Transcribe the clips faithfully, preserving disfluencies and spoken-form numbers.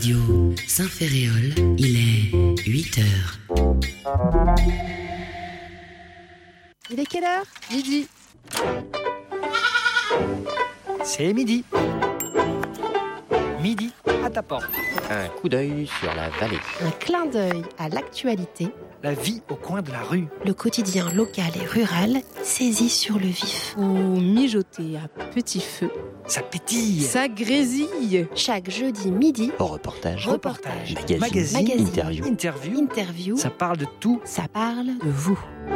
Radio Saint-Ferréol, il est huit heures. Il est quelle heure ? Midi. C'est midi. Midi à ta porte. Un coup d'œil sur la vallée. Un clin d'œil à l'actualité. La vie au coin de la rue. Le quotidien local et rural saisi sur le vif. Ou mijoter à petit feu. Ça pétille. Ça grésille. Chaque jeudi midi. Au reportage. Reportage. Magazine. Magazine. Magazine. Interview. Interview. Interview. Ça parle de tout. Ça parle de vous.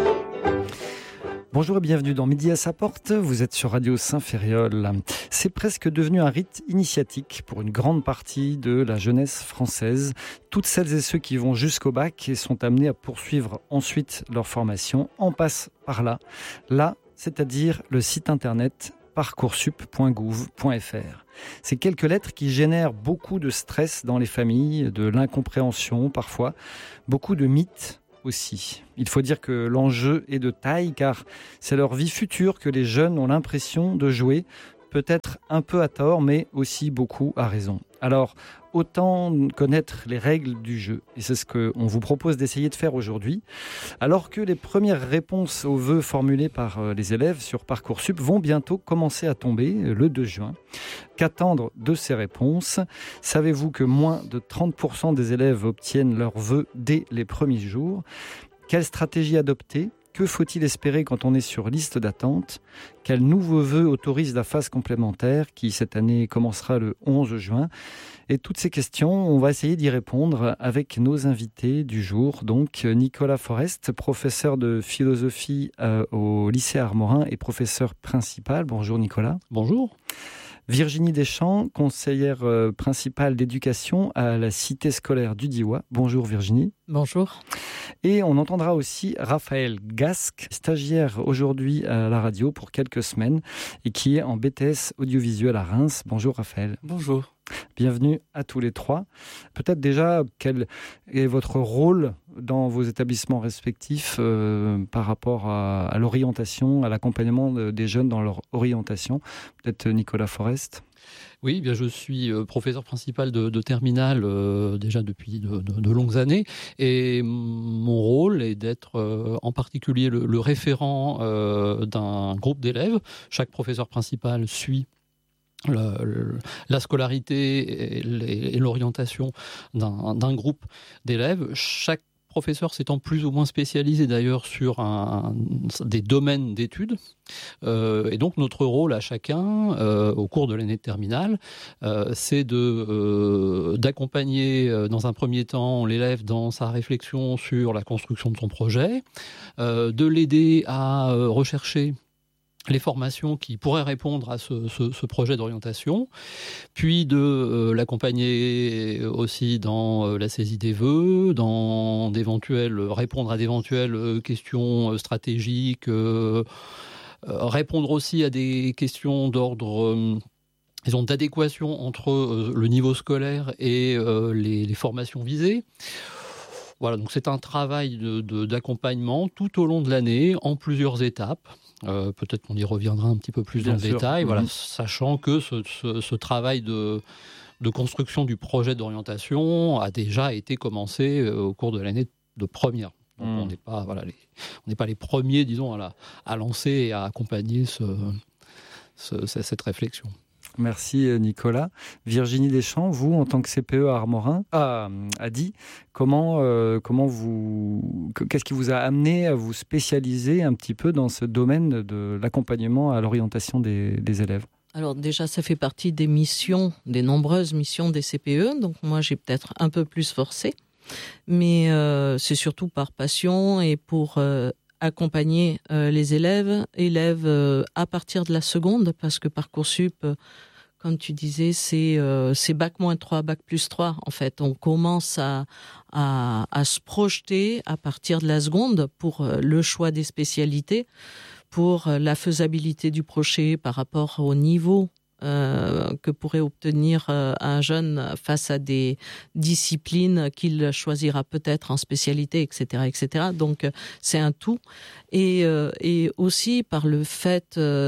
Bonjour et bienvenue dans Midi à sa porte, vous êtes sur Radio Saint-Ferréol. C'est presque devenu un rite initiatique pour une grande partie de la jeunesse française. Toutes celles et ceux qui vont jusqu'au bac et sont amenés à poursuivre ensuite leur formation en passent par là. Là, c'est-à-dire le site internet parcoursup point gouv point f r. Ces quelques lettres qui génèrent beaucoup de stress dans les familles, de l'incompréhension parfois, beaucoup de mythes aussi. Il faut dire que l'enjeu est de taille car c'est leur vie future que les jeunes ont l'impression de jouer, peut-être un peu à tort mais aussi beaucoup à raison. Alors autant connaître les règles du jeu et c'est ce qu'on vous propose d'essayer de faire aujourd'hui. Alors que les premières réponses aux vœux formulés par les élèves sur Parcoursup vont bientôt commencer à tomber le deux juin. Qu'attendre de ces réponses ? Savez-vous que moins de trente pour cent des élèves obtiennent leurs vœux dès les premiers jours ? Quelle stratégie adopter ? Que faut-il espérer quand on est sur liste d'attente ? Quel nouveau vœu autorise la phase complémentaire qui cette année commencera le onze juin ? Et toutes ces questions, on va essayer d'y répondre avec nos invités du jour. Donc Nicolas Forest, professeur de philosophie euh, au lycée Armorin et professeur principal. Bonjour Nicolas. Bonjour. Virginie Deschamps, conseillère euh, principale d'éducation à la cité scolaire du Diois. Bonjour Virginie. Bonjour. Et on entendra aussi Raphaël Gasque, stagiaire aujourd'hui à la radio pour quelques semaines et qui est en B T S audiovisuel à Reims. Bonjour Raphaël. Bonjour. Bienvenue à tous les trois. Peut-être déjà, quel est votre rôle dans vos établissements respectifs euh, par rapport à, à l'orientation, à l'accompagnement de, des jeunes dans leur orientation ? Peut-être Nicolas Forest ? Oui, bien, je suis professeur principal de, de terminale euh, déjà depuis de, de, de longues années et mon rôle est d'être euh, en particulier le, le référent euh, d'un groupe d'élèves. Chaque professeur principal suit La, la scolarité et l'orientation d'un, d'un groupe d'élèves. Chaque professeur s'étant plus ou moins spécialisé d'ailleurs sur un, des domaines d'études. Euh, et donc notre rôle à chacun, euh, au cours de l'année de terminale, euh, c'est de, euh, d'accompagner euh, dans un premier temps l'élève dans sa réflexion sur la construction de son projet, euh, de l'aider à euh, rechercher les formations qui pourraient répondre à ce, ce, ce projet d'orientation, puis de euh, l'accompagner aussi dans euh, la saisie des vœux, dans d'éventuelles, répondre à d'éventuelles questions stratégiques, euh, euh, répondre aussi à des questions d'ordre euh, disons, d'adéquation entre euh, le niveau scolaire et euh, les, les formations visées. Voilà, donc c'est un travail de, de, d'accompagnement tout au long de l'année, en plusieurs étapes. Euh, peut-être qu'on y reviendra un petit peu plus Bien dans sûr. le détail, mmh. voilà, sachant que ce, ce, ce travail de, de construction du projet d'orientation a déjà été commencé euh, au cours de l'année de première. Donc mmh. on n'est pas, voilà, les, on n'est pas les premiers, disons, à, la, à lancer et à accompagner ce, ce, cette réflexion. Merci Nicolas. Virginie Deschamps, vous, en tant que C P E à Armorin, a, a dit comment, euh, comment vous, qu'est-ce qui vous a amené à vous spécialiser un petit peu dans ce domaine de l'accompagnement à l'orientation des, des élèves ? Alors déjà, ça fait partie des missions, des nombreuses missions des C P E. Donc moi, j'ai peut-être un peu plus forcé, mais euh, c'est surtout par passion et pour euh, accompagner euh, les élèves, élèves euh, à partir de la seconde, parce que Parcoursup, euh, comme tu disais, c'est, euh, c'est bac moins trois, bac plus trois. En fait, on commence à, à, à se projeter à partir de la seconde pour euh, le choix des spécialités, pour euh, la faisabilité du projet par rapport au niveau euh, que pourrait obtenir euh, un jeune face à des disciplines qu'il choisira peut-être en spécialité, et cetera, et cetera. Donc, euh, c'est un tout. Et, euh, et aussi par le fait euh,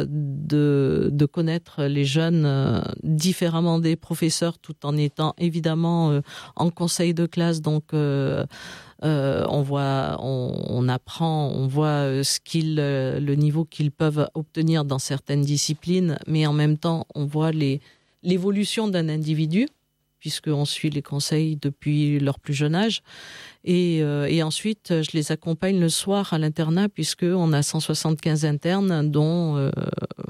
de, de connaître les jeunes euh, différemment des professeurs, tout en étant évidemment euh, en conseil de classe. Donc, euh, Euh, on voit, on, on apprend, on voit ce qu'ils, le niveau qu'ils peuvent obtenir dans certaines disciplines, mais en même temps, on voit les, l'évolution d'un individu, puisqu'on suit les conseils depuis leur plus jeune âge. Et, euh, et ensuite, je les accompagne le soir à l'internat, puisqu'on a cent soixante-quinze internes, dont euh,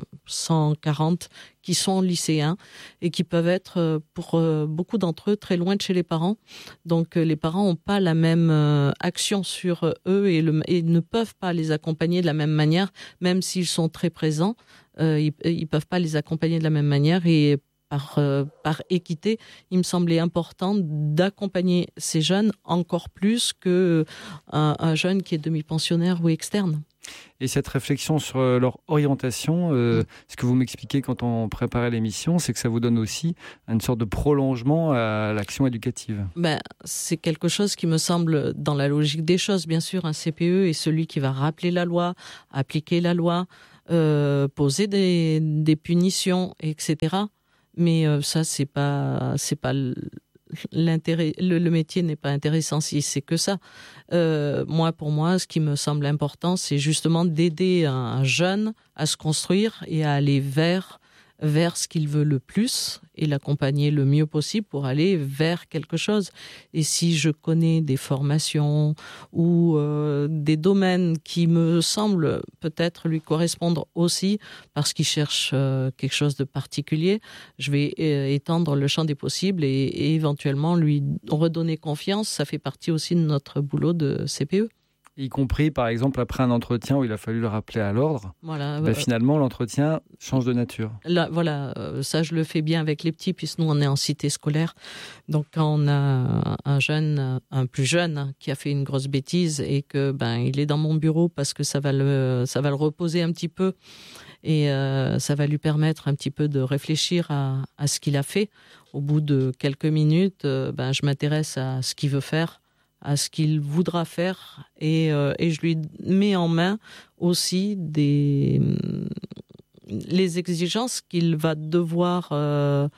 cent quarante qui sont lycéens et qui peuvent être, pour euh, beaucoup d'entre eux, très loin de chez les parents. Donc, euh, les parents n'ont pas la même euh, action sur eux et, le, et ne peuvent pas les accompagner de la même manière, même s'ils sont très présents. Euh, ils ne peuvent pas les accompagner de la même manière et Par, euh, par équité, il me semblait important d'accompagner ces jeunes encore plus qu'un un jeune qui est demi-pensionnaire ou externe. Et cette réflexion sur leur orientation, euh, ce que vous m'expliquez quand on préparait l'émission, c'est que ça vous donne aussi une sorte de prolongement à l'action éducative. Ben, c'est quelque chose qui me semble dans la logique des choses. Bien sûr, un C P E est celui qui va rappeler la loi, appliquer la loi, euh, poser des, des punitions, et cetera. Mais euh, ça, c'est pas, c'est pas l'intérêt. Le, le métier n'est pas intéressant si c'est que ça. Euh, moi, pour moi, ce qui me semble important, c'est justement d'aider un, un jeune à se construire et à aller vers vers ce qu'il veut le plus et l'accompagner le mieux possible pour aller vers quelque chose. Et si je connais des formations ou euh, des domaines qui me semblent peut-être lui correspondre aussi parce qu'il cherche euh, quelque chose de particulier, je vais euh, étendre le champ des possibles et, et éventuellement lui redonner confiance. Ça fait partie aussi de notre boulot de C P E. Y compris, par exemple, après un entretien où il a fallu le rappeler à l'ordre, voilà, ben, euh, finalement, l'entretien change de nature. Là, voilà, euh, ça, je le fais bien avec les petits, puisque nous, on est en cité scolaire. Donc, quand on a un jeune, un plus jeune, qui a fait une grosse bêtise et que ben, il est dans mon bureau parce que ça va le, ça va le reposer un petit peu et euh, ça va lui permettre un petit peu de réfléchir à, à ce qu'il a fait. Au bout de quelques minutes, euh, ben, je m'intéresse à ce qu'il veut faire, à ce qu'il voudra faire et, euh, et je lui mets en main aussi des, les exigences qu'il va devoir euh,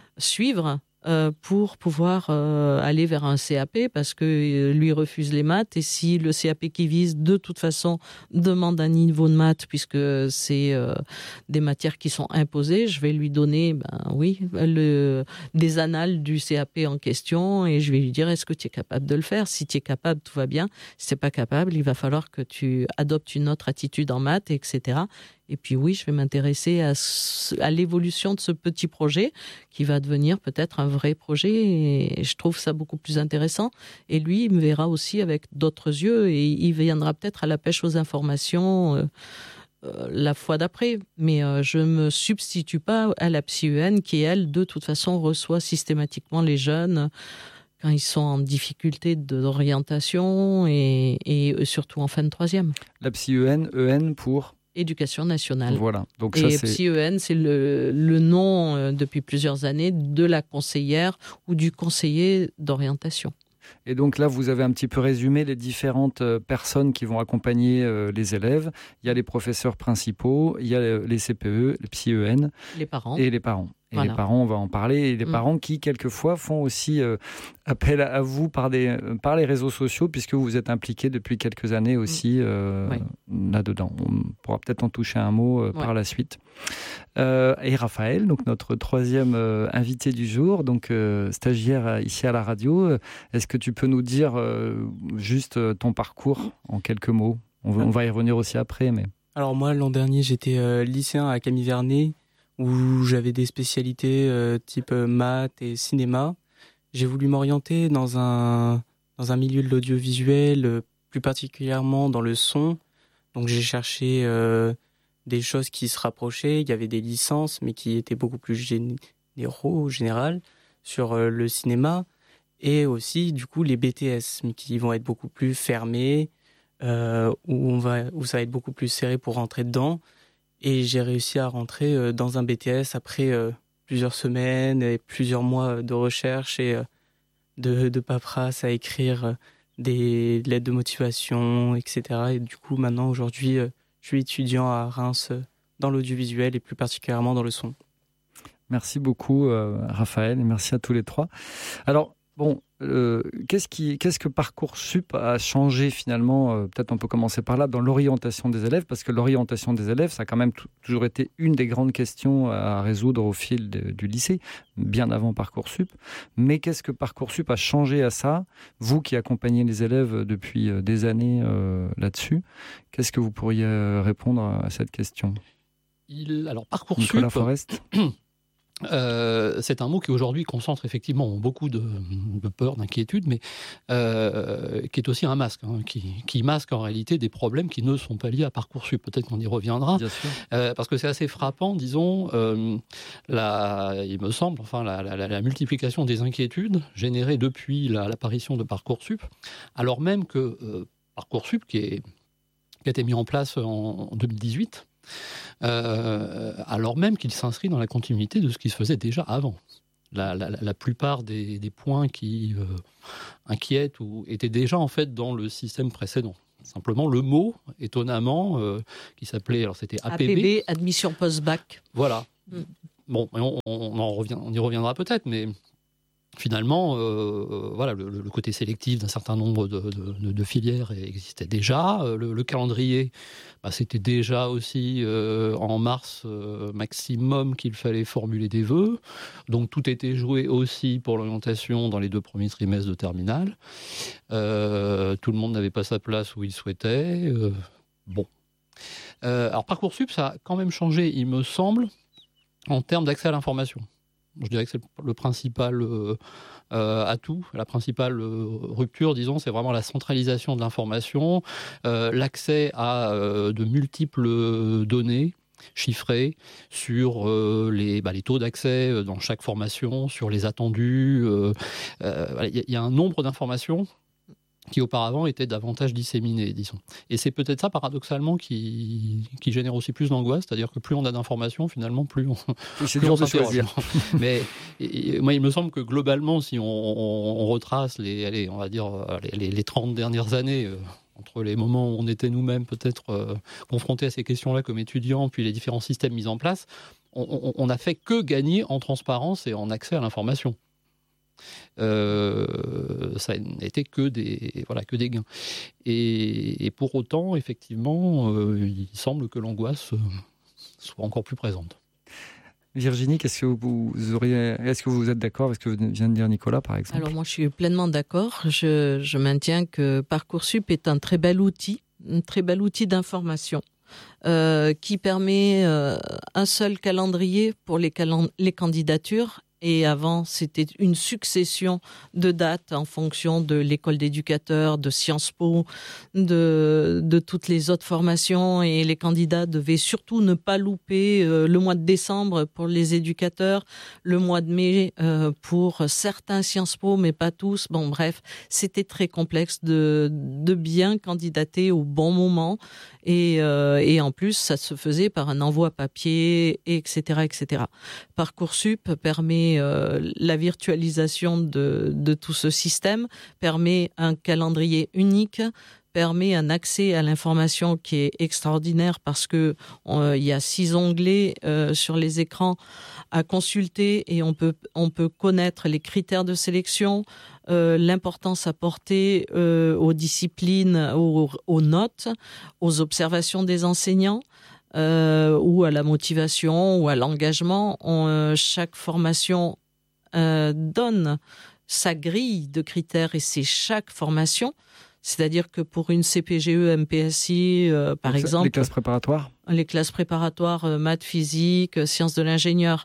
suivre euh, pour pouvoir euh, aller vers un C A P parce que euh, lui refuse les maths et si le C A P qui vise de toute façon demande un niveau de maths puisque c'est euh, des matières qui sont imposées, je vais lui donner ben oui le, des annales du C A P en question et je vais lui dire est-ce que tu es capable de le faire? Si tu es capable, tout va bien. Si tu n'es pas capable, il va falloir que tu adoptes une autre attitude en maths, et cetera. Et puis oui, je vais m'intéresser à, à l'évolution de ce petit projet qui va devenir peut-être un vrai projet et je trouve ça beaucoup plus intéressant. Et lui, il me verra aussi avec d'autres yeux et il viendra peut-être à la pêche aux informations euh, euh, la fois d'après. Mais euh, je ne me substitue pas à la psy U N qui, elle, de toute façon, reçoit systématiquement les jeunes quand ils sont en difficulté d'orientation et, et surtout en fin de troisième. La psy U N, E N pour Éducation nationale. Voilà. Donc et ça, c'est... psy-E N, c'est le, le nom euh, depuis plusieurs années de la conseillère ou du conseiller d'orientation. Et donc là, vous avez un petit peu résumé les différentes personnes qui vont accompagner euh, les élèves. Il y a les professeurs principaux, il y a les C P E, les psy-E N, les parents. Et les parents. Et voilà. Les parents, on va en parler. Et les mmh. parents qui, quelquefois, font aussi euh, appel à vous par, des, par les réseaux sociaux, puisque vous êtes impliqués depuis quelques années aussi euh, oui. là-dedans. On pourra peut-être en toucher un mot euh, ouais. par la suite. Euh, et Raphaël, donc notre troisième euh, invité du jour, donc euh, stagiaire ici à la radio. Est-ce que tu peux nous dire euh, juste ton parcours en quelques mots? on, on va y revenir aussi après. Mais... Alors moi, l'an dernier, j'étais euh, lycéen à Camille Vernet, où j'avais des spécialités euh, type euh, maths et cinéma. J'ai voulu m'orienter dans un, dans un milieu de l'audiovisuel, euh, plus particulièrement dans le son. Donc j'ai cherché euh, des choses qui se rapprochaient. Il y avait des licences, mais qui étaient beaucoup plus généraux, au général, sur euh, le cinéma. Et aussi, du coup, les B T S, mais qui vont être beaucoup plus fermés, euh, où, on va, où ça va être beaucoup plus serré pour rentrer dedans. Et j'ai réussi à rentrer euh, dans un B T S après euh, plusieurs semaines et plusieurs mois de recherche et euh, de, de paperasse à écrire euh, des lettres de motivation, et cetera. Et du coup, maintenant, aujourd'hui, euh, je suis étudiant à Reims euh, dans l'audiovisuel et plus particulièrement dans le son. Merci beaucoup, euh, Raphaël, et merci à tous les trois. Alors, bon, euh, qu'est-ce, qui, qu'est-ce que Parcoursup a changé finalement, euh, peut-être on peut commencer par là, dans l'orientation des élèves, parce que l'orientation des élèves, ça a quand même t- toujours été une des grandes questions à résoudre au fil de, du lycée, bien avant Parcoursup. Mais qu'est-ce que Parcoursup a changé à ça? Vous qui accompagnez les élèves depuis des années euh, là-dessus, qu'est-ce que vous pourriez répondre à cette question? Il, alors, Parcoursup... Nicolas Forest. Euh, c'est un mot qui aujourd'hui concentre effectivement beaucoup de, de peur, d'inquiétude, mais euh, qui est aussi un masque, hein, qui, qui masque en réalité des problèmes qui ne sont pas liés à Parcoursup. Peut-être qu'on y reviendra, Bien sûr. Euh, parce que c'est assez frappant, disons, euh, la, il me semble, enfin la, la, la multiplication des inquiétudes générées depuis la, l'apparition de Parcoursup, alors même que euh, Parcoursup, qui, est, qui a été mis en place en, en deux mille dix-huit. Euh, alors même qu'il s'inscrit dans la continuité de ce qui se faisait déjà avant. La, la, la plupart des, des points qui euh, inquiètent ou étaient déjà en fait dans le système précédent. Simplement, le mot, étonnamment, euh, qui s'appelait, alors c'était A P B. A P B, admission post-bac. Voilà. Mm. Bon, on, on, en revient, on y reviendra peut-être, mais finalement, euh, voilà, le, le côté sélectif d'un certain nombre de, de, de filières existait déjà. Le, le calendrier, bah, c'était déjà aussi euh, en mars euh, maximum qu'il fallait formuler des vœux. Donc tout était joué aussi pour l'orientation dans les deux premiers trimestres de terminale. Euh, tout le monde n'avait pas sa place où il souhaitait. Euh, bon. Euh, alors Parcoursup, ça a quand même changé, il me semble, en termes d'accès à l'information. Je dirais que c'est le principal euh, euh, atout, la principale euh, rupture, disons, c'est vraiment la centralisation de l'information, euh, l'accès à euh, de multiples données chiffrées sur euh, les, bah, les taux d'accès dans chaque formation, sur les attendus. Il euh, euh, y, y a un nombre d'informations qui auparavant étaient davantage disséminées, disons. Et c'est peut-être ça, paradoxalement, qui, qui génère aussi plus d'angoisse, c'est-à-dire que plus on a d'informations, finalement, plus on, c'est plus dur on de s'interroge. choisir. Mais et, et, moi, il me semble que globalement, si on, on, on retrace les, allez, on va dire, les, les, les trente dernières années, euh, entre les moments où on était nous-mêmes peut-être euh, confrontés à ces questions-là comme étudiants, puis les différents systèmes mis en place, on, on, on a fait que gagner en transparence et en accès à l'information. Euh, ça n'était que des, voilà, que des gains. Et, et pour autant, effectivement, euh, il semble que l'angoisse euh, soit encore plus présente. Virginie, qu'est-ce que vous auriez, est-ce que vous êtes d'accord avec ce que vient de dire Nicolas, par exemple? Alors moi, je suis pleinement d'accord. Je, je maintiens que Parcoursup est un très bel outil, un très bel outil d'information. Euh, qui permet euh, un seul calendrier pour les, calen- les candidatures. Et avant, c'était une succession de dates en fonction de l'école d'éducateurs, de Sciences Po, de, de toutes les autres formations. Et les candidats devaient surtout ne pas louper euh, le mois de décembre pour les éducateurs, le mois de mai euh, pour certains Sciences Po, mais pas tous. Bon, bref, c'était très complexe de, de bien candidater au bon moment. Et, euh, et en plus, ça se faisait par un envoi papier, et cetera, et cetera. Parcoursup permet euh, la virtualisation de, de tout ce système, permet un calendrier unique, permet un accès à l'information qui est extraordinaire parce que euh, il y a six onglets euh, sur les écrans à consulter et on peut on peut connaître les critères de sélection, euh, l'importance apportée euh, aux disciplines, aux, aux notes, aux observations des enseignants. Euh, ou à la motivation ou à l'engagement. On, euh, chaque formation euh, donne sa grille de critères et c'est chaque formation. C'est-à-dire que pour une C P G E, M P S I, euh, par Donc, exemple... Les classes préparatoires Les classes préparatoires, euh, maths, physique, euh, sciences de l'ingénieur,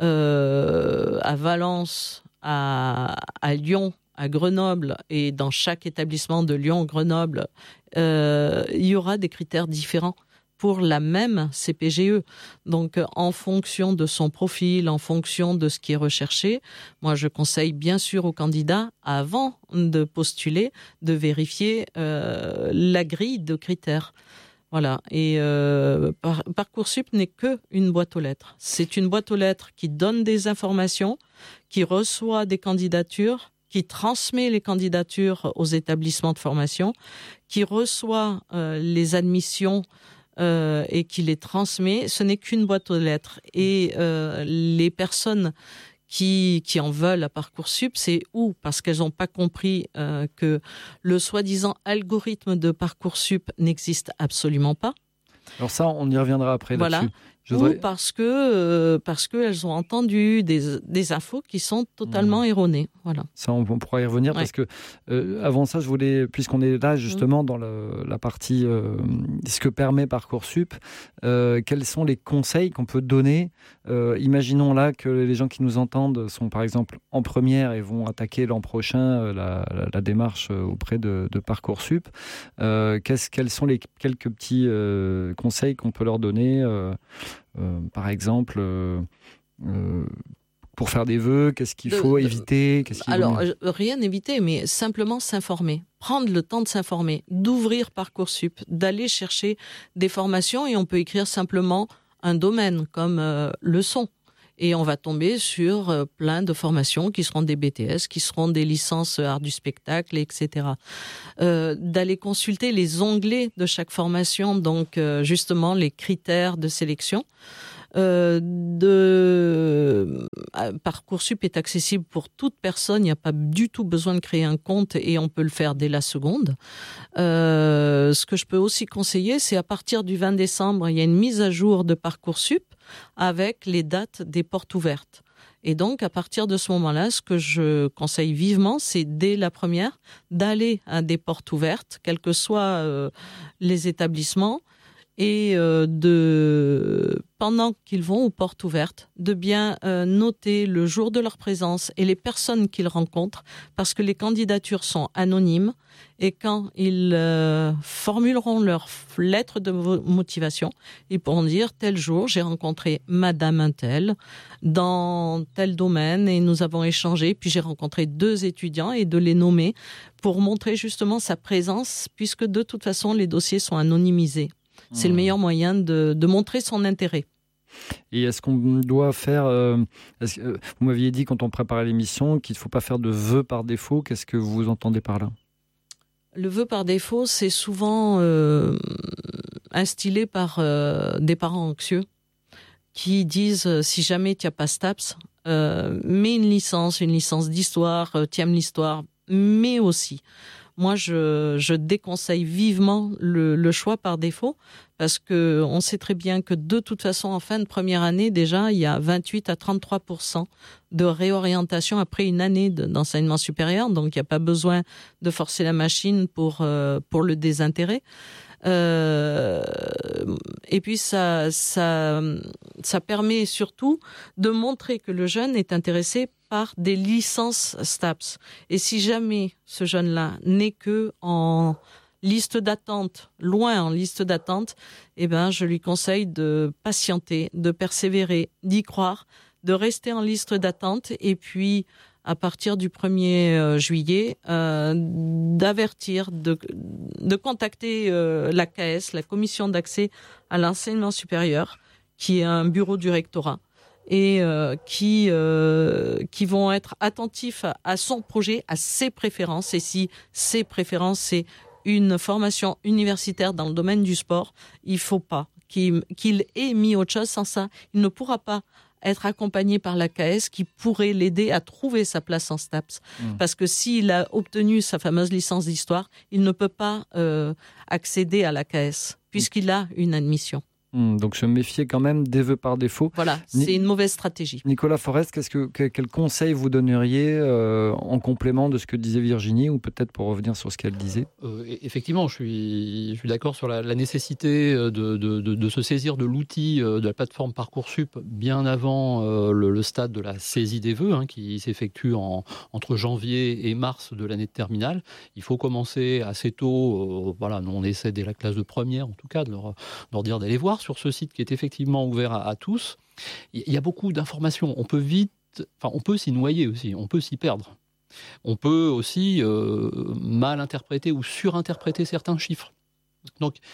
euh, à Valence, à, à Lyon, à Grenoble, et dans chaque établissement de Lyon, Grenoble, euh, il y aura des critères différents pour la même C P G E. Donc, en fonction de son profil, en fonction de ce qui est recherché, moi, je conseille bien sûr aux candidats, avant de postuler, de vérifier euh, la grille de critères. Voilà. Et euh, par, Parcoursup n'est que une boîte aux lettres. C'est une boîte aux lettres qui donne des informations, qui reçoit des candidatures, qui transmet les candidatures aux établissements de formation, qui reçoit euh, les admissions euh, et qui les transmet. Ce n'est qu'une boîte aux lettres. Et euh, les personnes qui, qui en veulent à Parcoursup, c'est ou parce qu'elles n'ont pas compris euh, que le soi-disant algorithme de Parcoursup n'existe absolument pas. Alors ça, on y reviendra après Voilà. là-dessus. Je Ou voudrais... parce que euh, parce qu'elles ont entendu des, des infos qui sont totalement mmh. erronées. Voilà. Ça, on, on pourra y revenir ouais. parce que euh, avant ça, je voulais, puisqu'on est là justement mmh. dans le, la partie euh, ce que permet Parcoursup, euh, quels sont les conseils qu'on peut donner. Euh, imaginons là que les gens qui nous entendent sont par exemple en première et vont attaquer l'an prochain euh, la, la, la démarche auprès de, de Parcoursup. Euh, quels sont les quelques petits euh, conseils qu'on peut leur donner euh, Euh, par exemple, euh, euh, pour faire des vœux, qu'est-ce qu'il de, faut de, éviter qu'est-ce qu'il Alors, vaut... rien éviter, mais simplement s'informer. Prendre le temps de s'informer, d'ouvrir Parcoursup, d'aller chercher des formations, et on peut écrire simplement un domaine comme euh, le son. Et on va tomber sur euh, plein de formations qui seront des B T S, qui seront des licences art du spectacle, et cetera. Euh, d'aller consulter les onglets de chaque formation, donc euh, justement les critères de sélection. Euh, de... Parcoursup est accessible pour toute personne, il n'y a pas du tout besoin de créer un compte et on peut le faire dès la seconde. Euh, ce que je peux aussi conseiller, c'est à partir du vingt décembre, il y a une mise à jour de Parcoursup avec les dates des portes ouvertes. Et donc, à partir de ce moment-là, ce que je conseille vivement, c'est dès la première, d'aller à des portes ouvertes, quels que soient euh, les établissements, et euh, de, pendant qu'ils vont aux portes ouvertes, de bien euh, noter le jour de leur présence et les personnes qu'ils rencontrent, parce que les candidatures sont anonymes, et quand ils euh, formuleront leur lettre de motivation, ils pourront dire « tel jour, j'ai rencontré Madame Untel dans tel domaine et nous avons échangé, puis j'ai rencontré deux étudiants » et de les nommer pour montrer justement sa présence, puisque de toute façon, les dossiers sont anonymisés. C'est mmh. le meilleur moyen de, de montrer son intérêt. Et est-ce qu'on doit faire... Euh, est-ce, euh, vous m'aviez dit quand on préparait l'émission qu'il ne faut pas faire de vœux par défaut. Qu'est-ce que vous entendez par là ? Le vœu par défaut, c'est souvent euh, instillé par euh, des parents anxieux qui disent euh, si jamais tu n'as pas STAPS, euh, mets une licence, une licence d'histoire, euh, tu aimes l'histoire, mais aussi... Moi, je, je déconseille vivement le, le choix par défaut parce que on sait très bien que de toute façon, en fin de première année, déjà, il y a vingt-huit à trente-trois pour cent de réorientation après une année de, d'enseignement supérieur. Donc, il n'y a pas besoin de forcer la machine pour, euh, pour le désintérêt. Euh, et puis, ça, ça, ça permet surtout de montrer que le jeune est intéressé par des licences STAPS. Et si jamais ce jeune-là n'est que en liste d'attente, loin en liste d'attente, eh ben, je lui conseille de patienter, de persévérer, d'y croire, de rester en liste d'attente et puis, à partir du premier juillet, euh, d'avertir, de, de contacter euh, l'A K S, la Commission d'accès à l'enseignement supérieur, qui est un bureau du rectorat, et euh, qui euh, qui vont être attentifs à, à son projet, à ses préférences. Et si ses préférences, c'est une formation universitaire dans le domaine du sport, il faut pas qu'il, qu'il ait mis autre chose. Sans ça, il ne pourra pas être accompagné par l'A K S qui pourrait l'aider à trouver sa place en STAPS. Mmh. Parce que s'il a obtenu sa fameuse licence d'histoire, il ne peut pas euh, accéder à l'A K S puisqu'il a une admission. Donc se méfier quand même des vœux par défaut. Voilà, c'est Ni- une mauvaise stratégie. Nicolas Forest, qu'est-ce que, quel conseil vous donneriez euh, en complément de ce que disait Virginie, ou peut-être pour revenir sur ce qu'elle disait ? euh, Effectivement, je suis, je suis d'accord sur la, la nécessité de, de, de, de se saisir de l'outil de la plateforme Parcoursup bien avant euh, le, le stade de la saisie des vœux, hein, qui s'effectue en, entre janvier et mars de l'année de terminale. Il faut commencer assez tôt. Euh, voilà, nous on essaie dès la classe de première, en tout cas, de leur, de leur dire d'aller voir sur ce site qui est effectivement ouvert à, à tous. Il y a beaucoup d'informations. On peut vite, enfin, on peut s'y noyer aussi, on peut s'y perdre. On peut aussi euh, mal interpréter ou surinterpréter certains chiffres. Donc,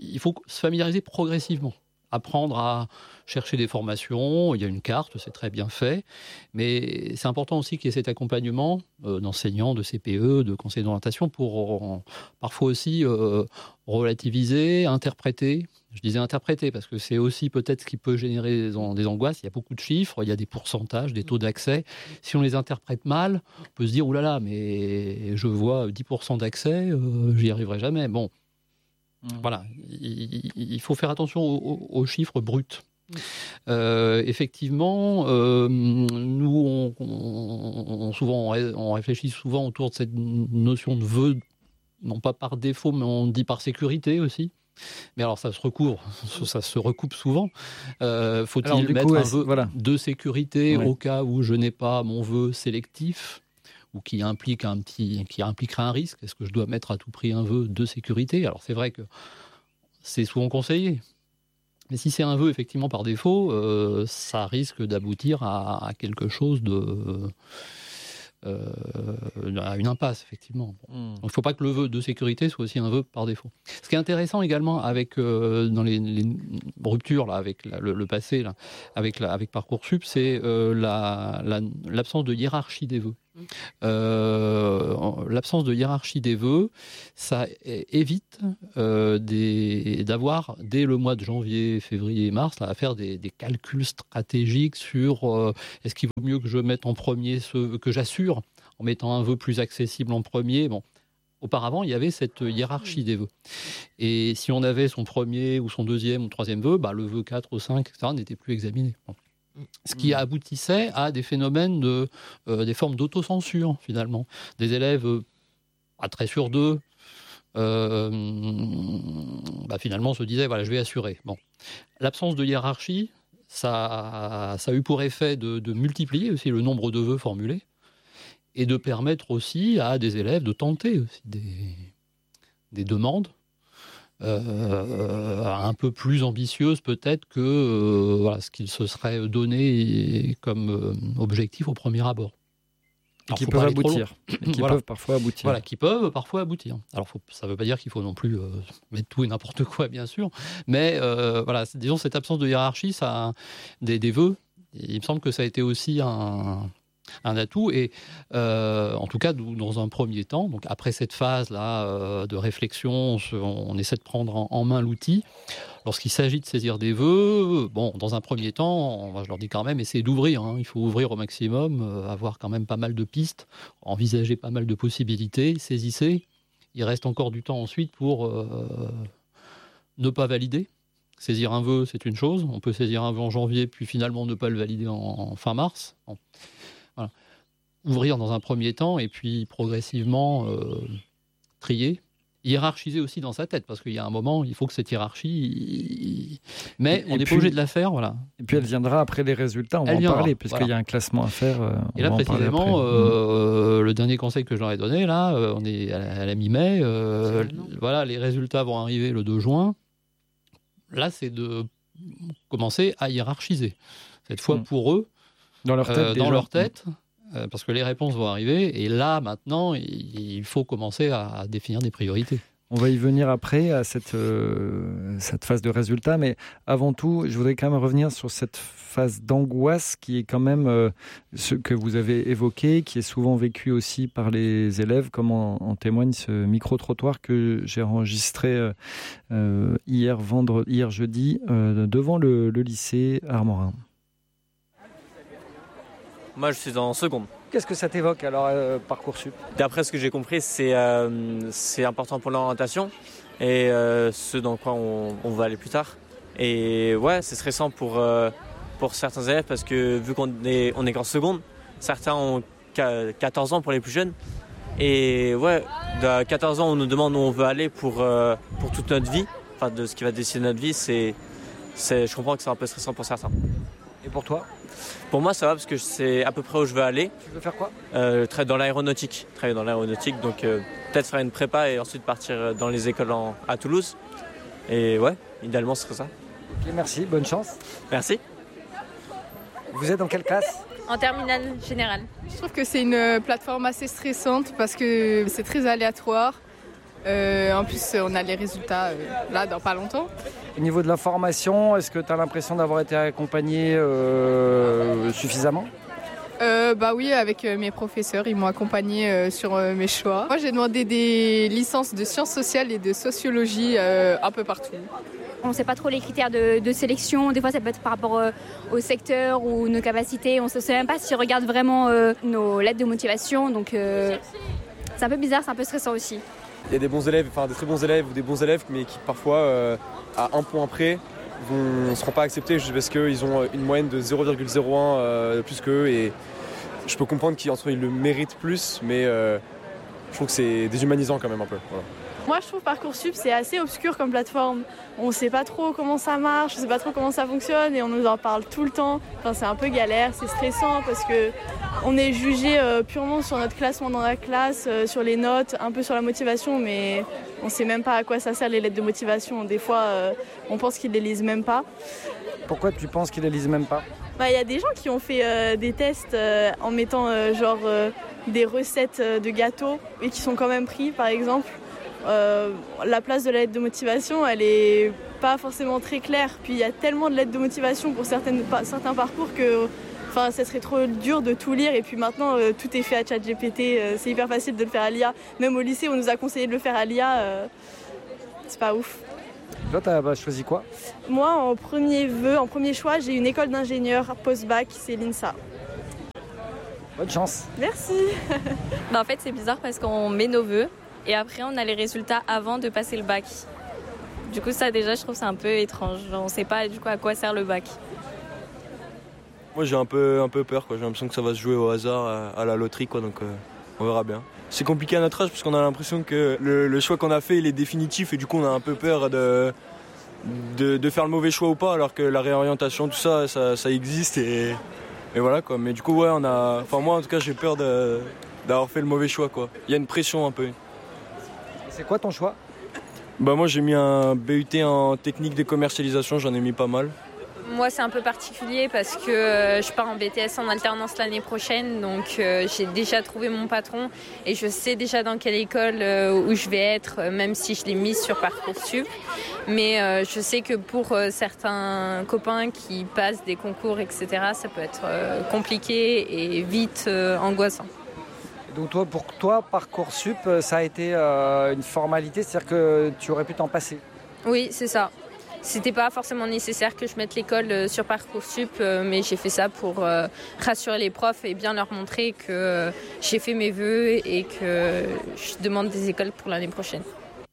il faut se familiariser progressivement. Apprendre à chercher des formations, il y a une carte, c'est très bien fait, mais c'est important aussi qu'il y ait cet accompagnement euh, d'enseignants, de C P E, de conseillers d'orientation pour euh, parfois aussi euh, relativiser, interpréter. Je disais interpréter parce que c'est aussi peut-être ce qui peut générer des, an- des angoisses. Il y a beaucoup de chiffres, il y a des pourcentages, des taux d'accès. Si on les interprète mal, on peut se dire « Ouh là là, mais je vois dix pour cent d'accès, euh, j'y arriverai jamais ». Bon. Voilà, il, il faut faire attention aux, aux chiffres bruts. Euh, effectivement, euh, nous, on, on, on, souvent, on réfléchit souvent autour de cette notion de vœu, non pas par défaut, mais on dit par sécurité aussi. Mais alors, ça se recouvre, ça se recoupe souvent. Euh, faut-il alors, mettre coup, un vœu voilà. de sécurité ouais. au cas où je n'ai pas mon vœu sélectif ? Ou qui implique un petit, qui impliquera un risque. Est-ce que je dois mettre à tout prix un vœu de sécurité ? Alors c'est vrai que c'est souvent conseillé, mais si c'est un vœu effectivement par défaut, euh, ça risque d'aboutir à, à quelque chose de, euh, à une impasse effectivement. Bon. Mmh. Donc il ne faut pas que le vœu de sécurité soit aussi un vœu par défaut. Ce qui est intéressant également avec euh, dans les, les ruptures là avec la, le, le passé là, avec la, avec Parcoursup, c'est euh, la, la, l'absence de hiérarchie des vœux. Euh, l'absence de hiérarchie des vœux, ça évite euh, des, d'avoir dès le mois de janvier, février et mars là, à faire des, des calculs stratégiques sur euh, est-ce qu'il vaut mieux que je mette en premier ce que j'assure en mettant un vœu plus accessible en premier. Bon, auparavant il y avait cette hiérarchie des vœux et si on avait son premier ou son deuxième ou troisième vœu, bah, le vœu quatre ou cinq et cetera n'était plus examiné. Bon. Ce qui aboutissait à des phénomènes de, euh, des formes d'autocensure, finalement. Des élèves euh, à très sûrs d'eux, euh, bah, finalement, se disaient, voilà, je vais assurer. Bon. L'absence de hiérarchie, ça, ça a eu pour effet de, de multiplier aussi le nombre de vœux formulés et de permettre aussi à des élèves de tenter aussi des, des demandes Euh, un peu plus ambitieuse peut-être que euh, voilà, ce qu'il se serait donné comme euh, objectif au premier abord. Alors, qui peuvent aboutir. Et qui voilà. peuvent parfois aboutir. Voilà, qui peuvent parfois aboutir. Alors faut, ça ne veut pas dire qu'il faut non plus euh, mettre tout et n'importe quoi, bien sûr, mais euh, voilà, disons cette absence de hiérarchie, ça, des, des vœux, il me semble que ça a été aussi un... un atout et euh, en tout cas dans un premier temps, donc après cette phase là euh, de réflexion, on, se, on essaie de prendre en, en main l'outil. Lorsqu'il s'agit de saisir des vœux, bon, dans un premier temps, on, je leur dis quand même, essayez d'ouvrir. Hein, il faut ouvrir au maximum, euh, avoir quand même pas mal de pistes, envisager pas mal de possibilités, saisissez. Il reste encore du temps ensuite pour euh, ne pas valider. Saisir un vœu, c'est une chose. On peut saisir un vœu en janvier, puis finalement ne pas le valider en, en fin mars. Bon. Voilà. Ouvrir dans un premier temps et puis progressivement euh, trier, hiérarchiser aussi dans sa tête parce qu'il y a un moment il faut que cette hiérarchie mais et on n'est pas obligé de la faire voilà. Et puis elle viendra après les résultats, on elle va en viendra, parler puisqu'il voilà. y a un classement à faire euh, et là précisément euh, mmh. le dernier conseil que je leur ai donné là euh, on est à la, à la mi-mai euh, voilà, les résultats vont arriver le deux juin. Là c'est de commencer à hiérarchiser cette fois mmh. pour eux dans leur tête, euh, dans leur tête euh, parce que les réponses vont arriver et là maintenant il faut commencer à définir des priorités. On va y venir après à cette, euh, cette phase de résultat, mais avant tout je voudrais quand même revenir sur cette phase d'angoisse qui est quand même euh, ce que vous avez évoqué, qui est souvent vécu aussi par les élèves, comme en, en témoigne ce micro-trottoir que j'ai enregistré euh, hier, vendredi, hier jeudi euh, devant le, le lycée Armorin. Moi, je suis en seconde. Qu'est-ce que ça t'évoque alors, euh, Parcoursup ? D'après ce que j'ai compris, c'est, euh, c'est important pour l'orientation et euh, ce dans quoi on, on va aller plus tard. Et ouais, c'est stressant pour, euh, pour certains élèves parce que vu qu'on est, on est qu'en seconde, certains ont quatorze ans pour les plus jeunes. Et ouais, de quatorze ans, on nous demande où on veut aller pour, euh, pour toute notre vie. Enfin, de ce qui va décider notre vie, c'est, c'est, je comprends que c'est un peu stressant pour certains. Et pour toi ? Pour moi, ça va parce que c'est à peu près où je veux aller. Tu veux faire quoi ? euh, Travailler dans l'aéronautique. Travailler dans l'aéronautique, donc euh, peut-être faire une prépa et ensuite partir dans les écoles en, à Toulouse. Et ouais, idéalement, ce serait ça. Ok, merci, bonne chance. Merci. Vous êtes dans quelle classe ? En terminale générale. Je trouve que c'est une plateforme assez stressante parce que c'est très aléatoire. Euh, en plus, on a les résultats euh, là dans pas longtemps. Au niveau de la formation, est-ce que tu as l'impression d'avoir été accompagné euh, suffisamment ? Euh, bah oui, avec euh, mes professeurs, ils m'ont accompagné euh, sur euh, mes choix. Moi, j'ai demandé des licences de sciences sociales et de sociologie euh, un peu partout. On ne sait pas trop les critères de, de sélection. Des fois, ça peut être par rapport euh, au secteur ou nos capacités. On ne sait même pas s'ils regardent vraiment euh, nos lettres de motivation. Donc, euh, c'est un peu bizarre, c'est un peu stressant aussi. Il y a des bons élèves, enfin des très bons élèves ou des bons élèves, mais qui parfois, euh, à un point près, ne seront pas acceptés juste parce qu'ils ont une moyenne de zéro virgule zéro un euh, de plus qu'eux. Et je peux comprendre qu'ils ils le méritent plus, mais euh, je trouve que c'est déshumanisant quand même un peu. Voilà. Moi, je trouve Parcoursup, c'est assez obscur comme plateforme. On ne sait pas trop comment ça marche, on ne sait pas trop comment ça fonctionne et on nous en parle tout le temps. Enfin, c'est un peu galère, c'est stressant parce qu'on est jugé euh, purement sur notre classement dans la classe, euh, sur les notes, un peu sur la motivation, mais on ne sait même pas à quoi ça sert les lettres de motivation. Des fois, euh, on pense qu'ils ne les lisent même pas. Pourquoi tu penses qu'ils ne les lisent même pas ? Bah, y a des gens qui ont fait euh, des tests euh, en mettant euh, genre euh, des recettes euh, de gâteaux et qui sont quand même pris, par exemple. Euh, la place de la lettre de motivation, elle est pas forcément très claire. Puis il y a tellement de lettres de motivation pour certaines, certains parcours que enfin, ça serait trop dur de tout lire. Et puis maintenant, euh, tout est fait à ChatGPT. Euh, c'est hyper facile de le faire à l'I A. Même au lycée, on nous a conseillé de le faire à l'I A. Euh, c'est pas ouf. Toi, tu as choisi quoi ? Moi, en premier vœu, en premier choix, j'ai une école d'ingénieur post-bac, c'est l'I N S A. Bonne chance. Merci. Bah, en fait, c'est bizarre parce qu'on met nos vœux. Et après, on a les résultats avant de passer le bac. Du coup, ça, déjà, je trouve c'est un peu étrange. On ne sait pas du coup à quoi sert le bac. Moi, j'ai un peu, un peu peur, quoi. J'ai l'impression que ça va se jouer au hasard, à, à la loterie, quoi. Donc, euh, on verra bien. C'est compliqué à notre âge parce qu'on a l'impression que le, le choix qu'on a fait, il est définitif. Et du coup, on a un peu peur de, de, de faire le mauvais choix ou pas. Alors que la réorientation, tout ça, ça, ça existe. Et, et voilà, quoi. Mais du coup, ouais, on a... Enfin, moi, en tout cas, j'ai peur de, d'avoir fait le mauvais choix, quoi. Il y a une pression un peu. C'est quoi ton choix ? Bah moi j'ai mis un B U T en technique de commercialisation, j'en ai mis pas mal. Moi c'est un peu particulier parce que euh, je pars en B T S en alternance l'année prochaine, donc euh, j'ai déjà trouvé mon patron et je sais déjà dans quelle école euh, où je vais être, euh, même si je l'ai mise sur Parcoursup. Mais euh, je sais que pour euh, certains copains qui passent des concours, et cetera, ça peut être euh, compliqué et vite euh, angoissant. Donc toi, pour toi, Parcoursup, ça a été euh, une formalité, c'est-à-dire que tu aurais pu t'en passer ? Oui, c'est ça. C'était pas forcément nécessaire que je mette l'école sur Parcoursup, euh, mais j'ai fait ça pour euh, rassurer les profs et bien leur montrer que euh, j'ai fait mes vœux et que je demande des écoles pour l'année prochaine.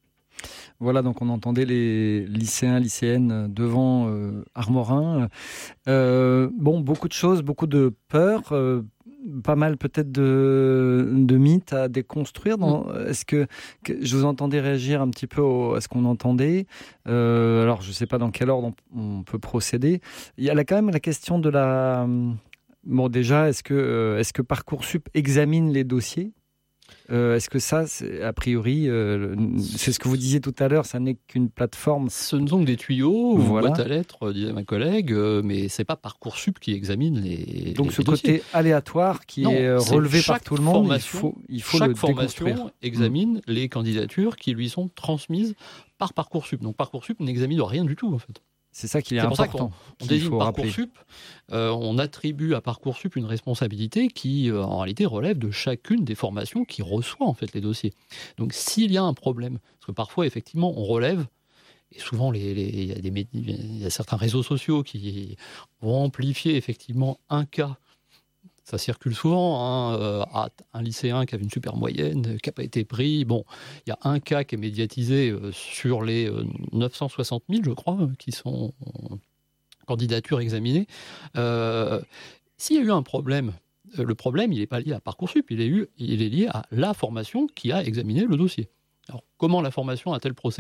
Voilà, donc on entendait les lycéens, lycéennes devant euh, Armorin. Euh, bon, beaucoup de choses, beaucoup de peur. Euh, pas mal peut-être de, de mythes à déconstruire. Dans, est-ce que, que je vous entendais réagir un petit peu au, à ce qu'on entendait euh, alors je ne sais pas dans quel ordre on, on peut procéder. Il y a là quand même la question de la... Bon déjà, est-ce que, euh, est-ce que Parcoursup examine les dossiers ? Euh, est-ce que ça, c'est, a priori, euh, c'est ce que vous disiez tout à l'heure, ça n'est qu'une plateforme. Ce ne sont que des tuyaux, ou voilà. Une boîte à lettres, disait ma collègue, euh, mais c'est pas Parcoursup qui examine les. Donc les, ce les côté dossiers. aléatoire qui non, est relevé c'est par tout le monde, il faut, il faut chaque le formation déconstruire. examine mmh. les candidatures qui lui sont transmises par Parcoursup. Donc Parcoursup n'examine rien du tout en fait. C'est ça qui est, c'est important. Pour ça qu'on, on désigne Parcoursup, euh, on attribue à Parcoursup une responsabilité qui, euh, en réalité, relève de chacune des formations qui reçoit en fait les dossiers. Donc, s'il y a un problème, parce que parfois, effectivement, on relève, et souvent, les, les, il y a des, il y a certains réseaux sociaux qui vont amplifier effectivement un cas. Ça circule souvent, hein, euh, un lycéen qui avait une super moyenne, qui n'a pas été pris. Bon, il y a un cas qui est médiatisé euh, sur les euh, neuf cent soixante mille, je crois, qui sont en candidature examinées. Euh, s'il y a eu un problème, euh, le problème, il n'est pas lié à Parcoursup, il est, eu, il est lié à la formation qui a examiné le dossier. Alors, comment la formation a-t-elle procédé ?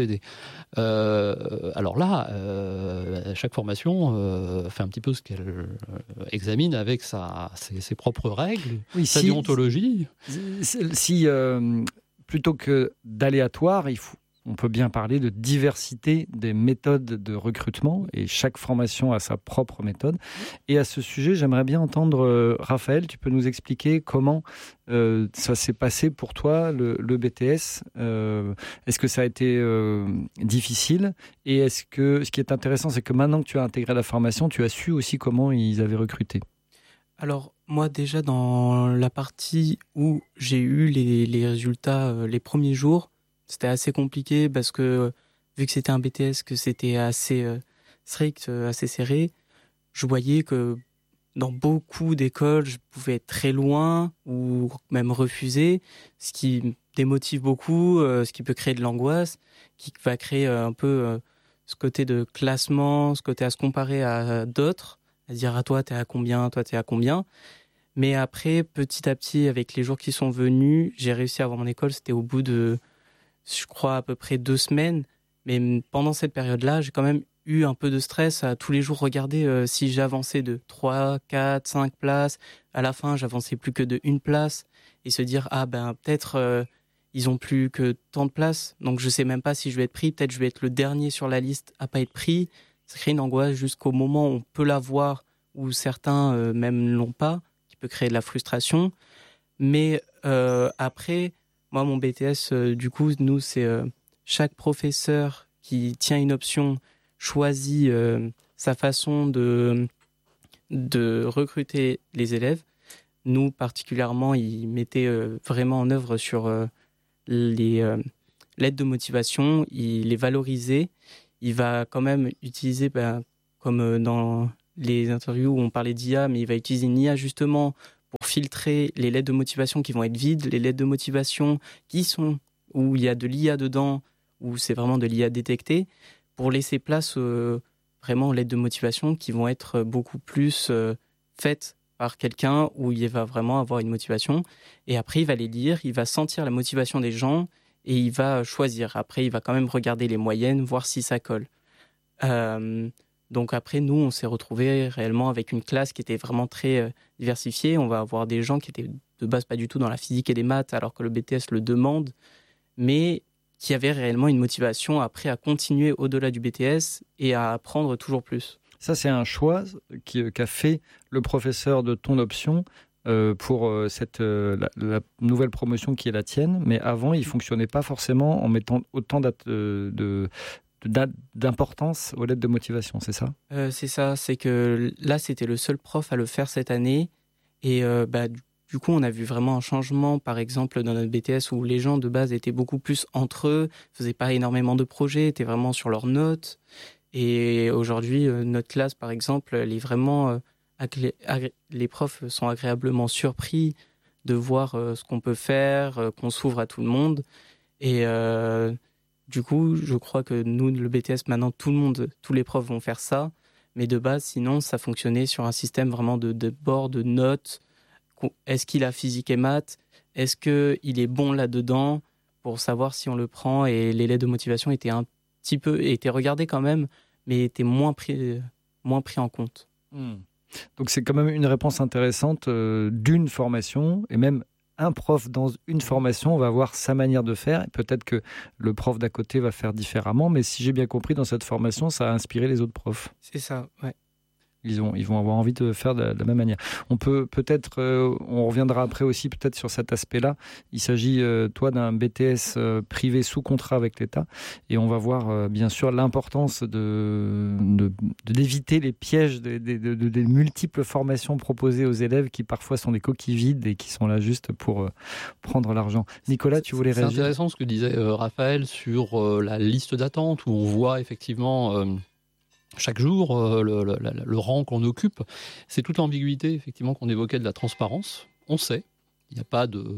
euh, Alors là, euh, chaque formation euh, fait un petit peu ce qu'elle euh, examine avec sa, ses, ses propres règles, oui, sa si, déontologie. Si, si euh, plutôt que d'aléatoire, il faut, on peut bien parler de diversité des méthodes de recrutement et chaque formation a sa propre méthode. Et à ce sujet, j'aimerais bien entendre euh, Raphaël, tu peux nous expliquer comment euh, ça s'est passé pour toi, le, le B T S. Euh, est-ce que ça a été euh, difficile? Et est-ce que ce qui est intéressant, c'est que maintenant que tu as intégré la formation, tu as su aussi comment ils avaient recruté? Alors, moi, déjà, dans la partie où j'ai eu les, les résultats euh, les premiers jours, c'était assez compliqué parce que, euh, vu que c'était un B T S, que c'était assez euh, strict, euh, assez serré, je voyais que dans beaucoup d'écoles, je pouvais être très loin ou même refuser, ce qui démotive beaucoup, euh, ce qui peut créer de l'angoisse, qui va créer euh, un peu euh, ce côté de classement, ce côté à se comparer à d'autres, à dire à toi, t'es à combien, toi, t'es à combien. Mais après, petit à petit, avec les jours qui sont venus, j'ai réussi à avoir mon école. C'était au bout de, je crois, à peu près deux semaines. Mais pendant cette période-là, j'ai quand même eu un peu de stress à tous les jours regarder euh, si j'avançais de trois, quatre, cinq places. À la fin, j'avançais plus que de une place. Et se dire, ah ben peut-être euh, ils ont plus que tant de places. Donc je sais même pas si je vais être pris. Peut-être je vais être le dernier sur la liste à pas être pris. Ça crée une angoisse jusqu'au moment où on peut l'avoir, où certains euh, même ne l'ont pas, qui peut créer de la frustration. Mais euh, après, moi, mon B T S, euh, du coup, nous, c'est euh, chaque professeur qui tient une option choisit euh, sa façon de, de recruter les élèves. Nous, particulièrement, ils mettaient euh, vraiment en œuvre sur euh, les euh, l'aide de motivation, ils les valorisaient. Il va quand même utiliser, ben, comme dans les interviews où on parlait d'I A, mais il va utiliser une I A justement pour filtrer les lettres de motivation qui vont être vides, les lettres de motivation qui sont, où il y a de l'I A dedans, où c'est vraiment de l'I A détectée, pour laisser place euh, vraiment aux lettres de motivation qui vont être beaucoup plus euh, faites par quelqu'un où il va vraiment avoir une motivation. Et après, il va les lire, il va sentir la motivation des gens et il va choisir. Après, il va quand même regarder les moyennes, voir si ça colle. Euh, donc après, nous, on s'est retrouvés réellement avec une classe qui était vraiment très euh, diversifiée. On va avoir des gens qui étaient de base pas du tout dans la physique et les maths, alors que le B T S le demande, mais qui avaient réellement une motivation après à continuer au-delà du B T S et à apprendre toujours plus. Ça, c'est un choix qui, qu'a fait le professeur de ton option euh, pour euh, cette, euh, la, la nouvelle promotion qui est la tienne. Mais avant, il ne fonctionnait pas forcément en mettant autant de, de, d'importance aux lettres de motivation, c'est ça ? euh, C'est ça, c'est que là, c'était le seul prof à le faire cette année. Et euh, bah, du, du coup, on a vu vraiment un changement, par exemple, dans notre B T S, où les gens de base étaient beaucoup plus entre eux, faisaient pas énormément de projets, étaient vraiment sur leurs notes. Et aujourd'hui, euh, notre classe, par exemple, elle est vraiment, euh, agré- agré- les profs sont agréablement surpris de voir euh, ce qu'on peut faire, euh, qu'on s'ouvre à tout le monde. Et euh, du coup, je crois que nous, le B T S, maintenant, tout le monde, tous les profs vont faire ça. Mais de base, sinon, ça fonctionnait sur un système vraiment de, de bord, de notes. Est-ce qu'il a physique et maths ? Est-ce qu'il est bon là-dedans ? Pour savoir si on le prend. Et les lettres de motivation étaient un petit peu, étaient regardées quand même, mais étaient moins pris, moins pris en compte. Mmh. Donc c'est quand même une réponse intéressante euh, d'une formation, et même un prof dans une formation va avoir sa manière de faire, et peut-être que le prof d'à côté va faire différemment, mais si j'ai bien compris, dans cette formation, ça a inspiré les autres profs. C'est ça, ouais. Ils, ont, ils vont avoir envie de faire de la, de la même manière. On peut peut-être, euh, on reviendra après aussi peut-être sur cet aspect-là. Il s'agit, euh, toi, d'un B T S euh, privé sous contrat avec l'État, et on va voir euh, bien sûr l'importance de, de, de d'éviter les pièges des de, de, de, de multiples formations proposées aux élèves qui parfois sont des coquilles vides et qui sont là juste pour euh, prendre l'argent. Nicolas, tu voulais réagir ? C'est intéressant ce que disait euh, Raphaël sur euh, la liste d'attente où on voit effectivement euh, chaque jour, euh, le, le, le rang qu'on occupe, c'est toute l'ambiguïté effectivement qu'on évoquait de la transparence. On sait, il n'y a pas de,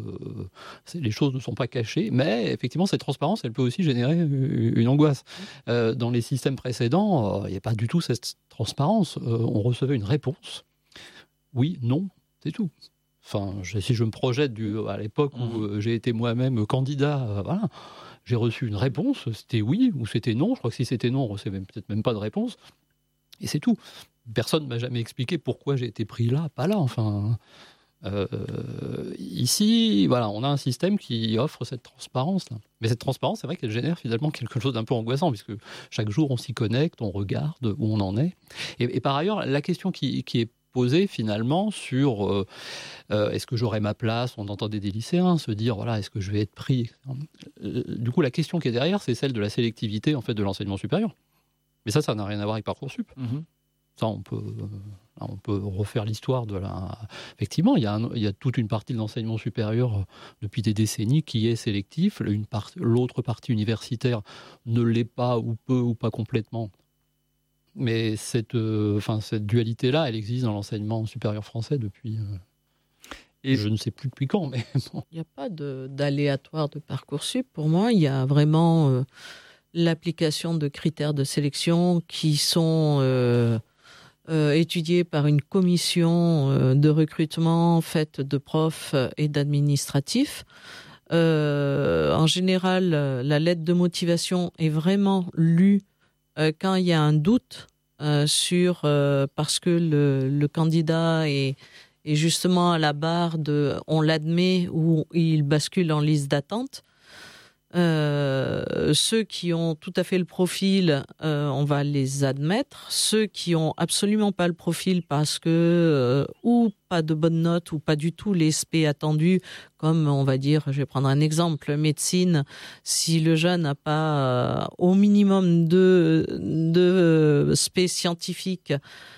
les choses ne sont pas cachées, mais effectivement cette transparence, elle peut aussi générer une angoisse. Euh, dans les systèmes précédents, euh, il n'y a pas du tout cette transparence. Euh, on recevait une réponse, oui, non, c'est tout. Enfin, je, si je me projette du, à l'époque où mmh. j'ai été moi-même candidat, euh, voilà. J'ai reçu une réponse, c'était oui ou c'était non. Je crois que si c'était non, on ne recevait peut-être même pas de réponse. Et c'est tout. Personne ne m'a jamais expliqué pourquoi j'ai été pris là, pas là. Enfin, Euh, ici, voilà, on a un système qui offre cette transparence-là. Mais cette transparence, c'est vrai qu'elle génère finalement quelque chose d'un peu angoissant, puisque chaque jour, on s'y connecte, on regarde où on en est. Et, et par ailleurs, la question qui, qui est posée finalement sur euh, euh, est-ce que j'aurai ma place? On entendait des lycéens se dire, voilà, est-ce que je vais être pris? euh, Du coup, la question qui est derrière, c'est celle de la sélectivité en fait, de l'enseignement supérieur. Mais ça, ça n'a rien à voir avec Parcoursup. Mmh. Ça, on peut... On peut refaire l'histoire de la... Effectivement, il y a, un, il y a toute une partie de l'enseignement supérieur depuis des décennies qui est sélectif. Une part, l'autre partie universitaire ne l'est pas ou peu ou pas complètement. Mais cette, euh, enfin, cette dualité-là, elle existe dans l'enseignement supérieur français depuis... Euh, et je ne sais plus depuis quand, mais bon. Il n'y a pas de, d'aléatoire de Parcoursup. Pour moi, il y a vraiment euh, l'application de critères de sélection qui sont... Euh, Euh, étudié par une commission euh, de recrutement faite de profs et d'administratifs. Euh, en général, la lettre de motivation est vraiment lue euh, quand il y a un doute euh, sur euh, parce que le, le candidat est, est justement à la barre de on l'admet ou il bascule en liste d'attente. Euh, ceux qui ont tout à fait le profil, euh, on va les admettre. Ceux qui ont absolument pas le profil parce que euh, ou pas de bonnes notes ou pas du tout les S P attendus, comme on va dire, je vais prendre un exemple, médecine, si le jeune n'a pas euh, au minimum de, de S P scientifiques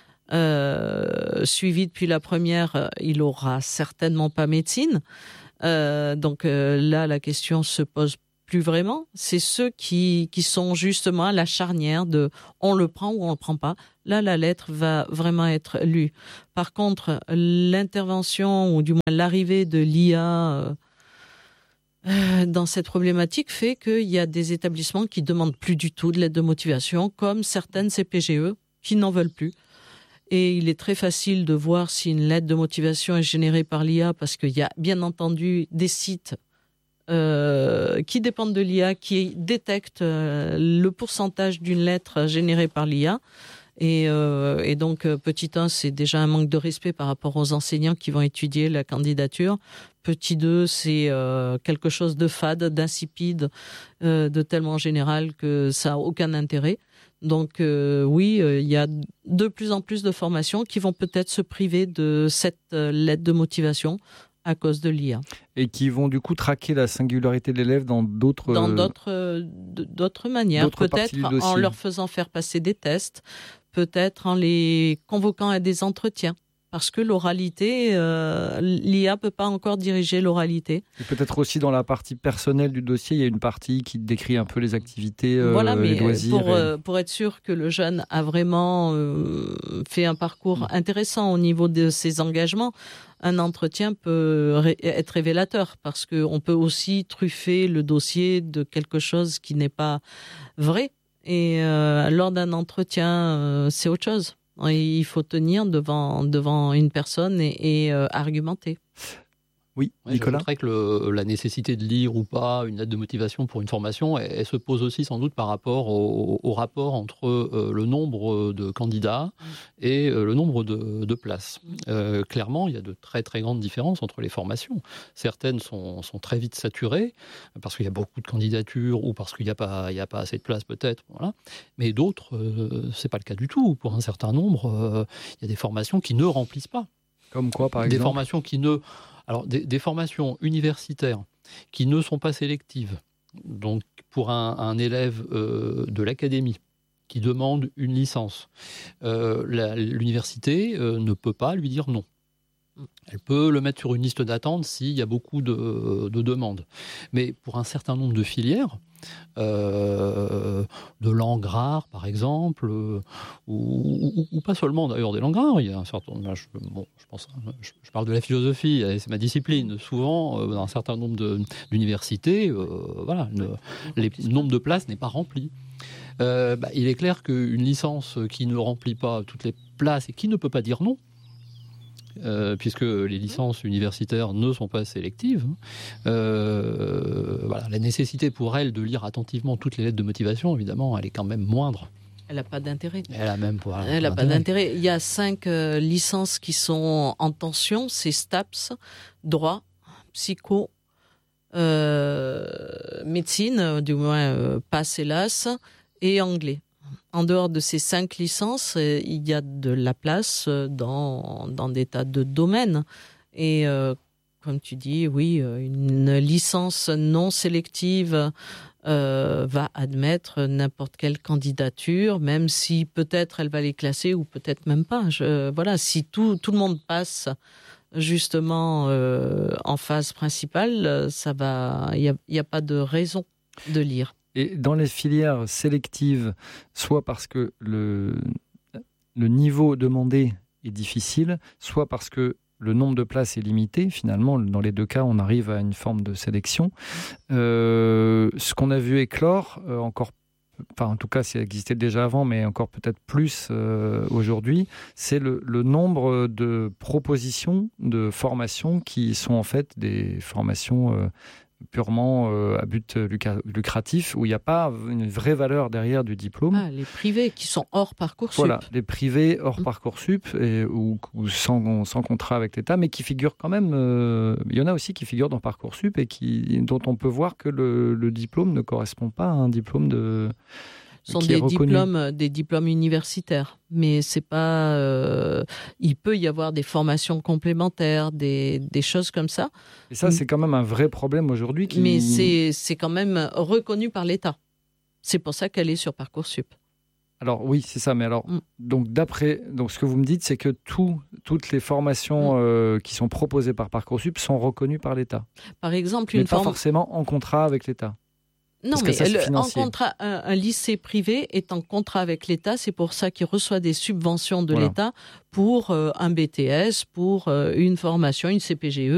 euh, suivi depuis la première, il aura certainement pas médecine. Euh, donc euh, là, la question se pose plus vraiment. C'est ceux qui, qui sont justement à la charnière de on le prend ou on le prend pas. Là, la lettre va vraiment être lue. Par contre, l'intervention ou du moins l'arrivée de l'I A euh, dans cette problématique fait qu'il y a des établissements qui demandent plus du tout de l'aide de motivation, comme certaines C P G E qui n'en veulent plus. Et il est très facile de voir si une lettre de motivation est générée par l'I A parce qu'il y a bien entendu des sites euh, qui dépendent de l'I A qui détectent euh, le pourcentage d'une lettre générée par l'I A. Et, euh, et donc, petit un, c'est déjà un manque de respect par rapport aux enseignants qui vont étudier la candidature. Petit deux, c'est euh, quelque chose de fade, d'insipide, euh, de tellement général que ça n'a aucun intérêt. Donc euh, oui, il euh, y a de plus en plus de formations qui vont peut-être se priver de cette euh, lettre de motivation à cause de l'I A. Et qui vont du coup traquer la singularité de l'élève dans d'autres... Dans d'autres, euh, d'autres manières, d'autres peut-être en leur faisant faire passer des tests, peut-être en les convoquant à des entretiens. Parce que l'oralité, euh, l'I A ne peut pas encore diriger l'oralité. Et peut-être aussi dans la partie personnelle du dossier, il y a une partie qui décrit un peu les activités, euh, voilà, mais les loisirs. Pour, et... euh, pour être sûr que le jeune a vraiment euh, fait un parcours mmh. intéressant au niveau de ses engagements, un entretien peut ré- être révélateur. Parce qu'on peut aussi truffer le dossier de quelque chose qui n'est pas vrai. Et euh, lors d'un entretien, euh, c'est autre chose. Il faut tenir devant, devant une personne et, et euh, argumenter. Oui, Nicolas. Je que le, la nécessité de lire ou pas une lettre de motivation pour une formation, elle, elle se pose aussi sans doute par rapport au, au rapport entre euh, le nombre de candidats et euh, le nombre de, de places. Euh, clairement, il y a de très très grandes différences entre les formations. Certaines sont, sont très vite saturées parce qu'il y a beaucoup de candidatures ou parce qu'il n'y a pas, il y a pas assez de places peut-être. Voilà. Mais d'autres, euh, c'est pas le cas du tout. Pour un certain nombre, euh, il y a des formations qui ne remplissent pas. Comme quoi, par exemple ? Des formations qui ne... Alors, des, des formations universitaires qui ne sont pas sélectives, donc pour un, un élève euh, de l'académie qui demande une licence, euh, la, l'université euh, ne peut pas lui dire non. Elle peut le mettre sur une liste d'attente s'il y a beaucoup de, de demandes. Mais pour un certain nombre de filières, euh, de langues rares par exemple, euh, ou, ou, ou pas seulement d'ailleurs des langues rares, il y a un certain nombre, je, bon, je, pense, je, je parle de la philosophie, c'est ma discipline. Souvent, euh, dans un certain nombre de, d'universités, euh, voilà, le les, nombre de places n'est pas rempli. Euh, bah, il est clair qu'une licence qui ne remplit pas toutes les places et qui ne peut pas dire non, Euh, puisque les licences universitaires ne sont pas sélectives, euh, voilà, la nécessité pour elle de lire attentivement toutes les lettres de motivation, évidemment, elle est quand même moindre. Elle n'a pas d'intérêt. Elle a même pas. Elle n'a pas d'intérêt. Il y a cinq euh, licences qui sont en tension. C'est STAPS, droit, psycho, euh, médecine, du moins euh, passe hélas, et anglais. En dehors de ces cinq licences, euh, il y a de la place dans, dans des tas de domaines. Et euh, comme tu dis, oui, une licence non sélective euh, va admettre n'importe quelle candidature, même si peut-être elle va les classer ou peut-être même pas. Je, voilà, si tout, tout le monde passe justement euh, en phase principale, ça va, il n'y a, y a pas de raison de lire. Et dans les filières sélectives, soit parce que le, le niveau demandé est difficile, soit parce que le nombre de places est limité. Finalement, dans les deux cas, on arrive à une forme de sélection. Euh, ce qu'on a vu éclore, euh, encore, enfin en tout cas, ça existait déjà avant, mais encore peut-être plus euh, aujourd'hui, c'est le, le nombre de propositions de formations qui sont en fait des formations euh, purement euh, à but lucratif, où il n'y a pas une vraie valeur derrière du diplôme. Ah, les privés qui sont hors Parcoursup. Voilà, les privés hors mmh. Parcoursup, et, ou, ou sans, sans contrat avec l'État, mais qui figurent quand même, euh, il y en a aussi qui figurent dans Parcoursup et qui, dont on peut voir que le, le diplôme ne correspond pas à un diplôme de... Ce sont des diplômes, des diplômes universitaires, mais c'est pas. Euh, il peut y avoir des formations complémentaires, des, des choses comme ça. Et ça, c'est quand même un vrai problème aujourd'hui. Qui... Mais c'est, c'est quand même reconnu par l'État. C'est pour ça qu'elle est sur Parcoursup. Alors oui, c'est ça. Mais alors, mm. donc d'après, donc ce que vous me dites, c'est que tout, toutes les formations mm. euh, qui sont proposées par Parcoursup sont reconnues par l'État. Par exemple, mais une pas forme... forcément en contrat avec l'État. Non, mais ça, le, en contrat, un, un lycée privé est en contrat avec l'État. C'est pour ça qu'il reçoit des subventions de voilà. l'État pour euh, un B T S, pour euh, une formation, une C P G E.